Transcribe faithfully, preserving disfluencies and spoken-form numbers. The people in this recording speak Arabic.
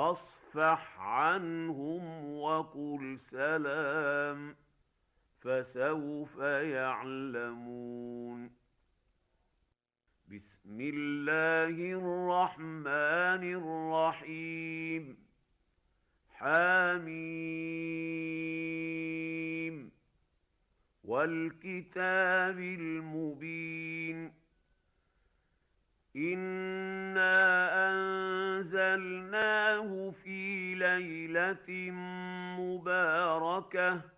فاصفح عنهم وقل سلام فسوف يعلمون. بسم الله الرحمن الرحيم. حميم والكتاب المبين. إنا أنزلناه في ليلة مباركة